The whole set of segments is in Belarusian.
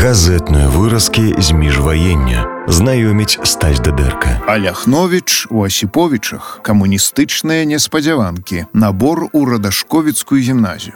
Газетныя выразкі з міжваення. Знаёміць Стась Дадэрка. А Ляхновіч у Асіповічах. Камуністычныя неспадзяванкі. Набор у Радашковіцкую гімназію.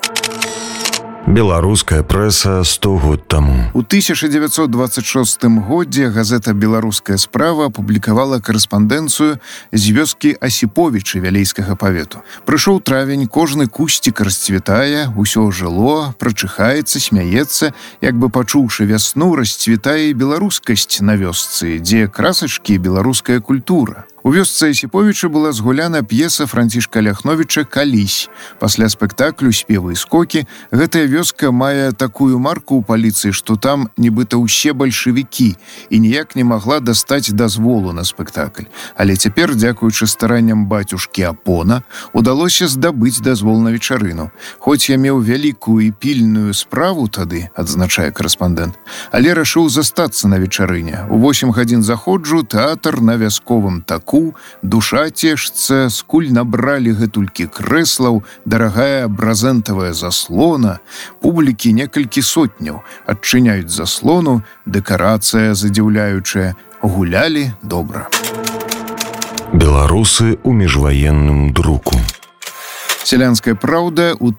Беларуская прэса 100 год таму. У 1926 годзе газета «Беларуская справа» апублікавала карэспандэнцыю з вёскі Асіповічы вялейскага павету. Прыйшоў травень, кожны кусцік расцвітае, усё жыло, прачыхаецца, смяецца, як бы пачуўшы вясну, расцвітае беларускасць на вёсцы, дзе красачкі беларуская культура. У вёсцы Асіповіча была згуляна п'еса Францішка Ляхновіча «Калісь». Пасля спектаклю «Спевы і скокі» гэтая вёска мае такую марку ў паліцыі, што там нібыта ўсе бальшавікі і ніяк не магла дастаць дазволу на спектакль. Але цяпер, дзякуючы старанням бацюшкі Апона, удалося здабыць дазвол на вечарыну. Хоць я меў вялікую і пільную справу тады, адзначае карэспандэнт, але рашыў застацца на вечарыне. У 8 гадзін заходжу, тэатр на вясковым таку, душа цешцца, скуль набралі гэтулькі крэслаў, дарагая бразентавая заслона, публікі некалькі сотняў, адчыняюць заслону, дэкарацыя задзіўляючая, гулялі добра. Беларусы ў міжваенным друку. «Сялянская праўда» ў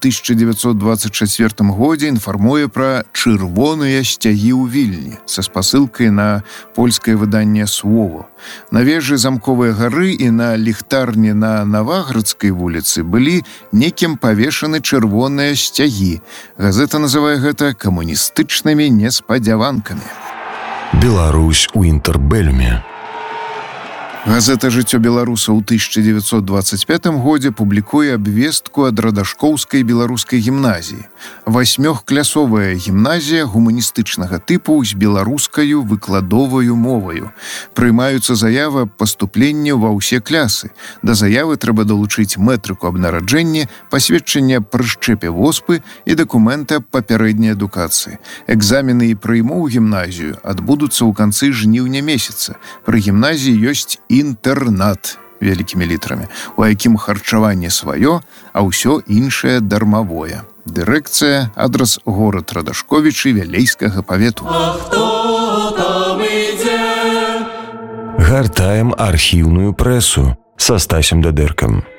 1924 годзе інфармуе пра чырвоныя сцягі ў Вільні са спасылкай на польскае выданне «Слово». На вежы Замковай гары і на ліхтарні на Наваградскай вуліцы былі некім павешаны чырвоныя сцягі. Газета называе гэта камуністычнымі неспадзяванкамі. Беларусь у інтэрбэлюме. Газета «Жыццё беларуса» ў 1925 годзе публікуе абвестку ад Радашкоўскай беларускай гімназіі. 8-клясовая гімназія гуманістычнага тыпу з беларускаю выкладоваю моваю. Прымаюцца заявы аб паступленні ва ўсе клясы. Да заявы трэба далучыць мэтрыку аб нараджэнні, пасведчанне аб прышчэпе воспы і дакументы аб папярэдняй адукацыі. Экзамены і прыйму ў гімназію адбудуцца ў канцы жніўня месяца. Пры гімназіі ёсць інтэрнат вялікімі літрамі, у якім харчаванне сваё, а ўсё іншае дармавое. Дырэкцыя, адрас горад Радашковічы вялейскага павету. А хто там ідзе? Гартаем архіўную прэсу са Стасем Дадэркам.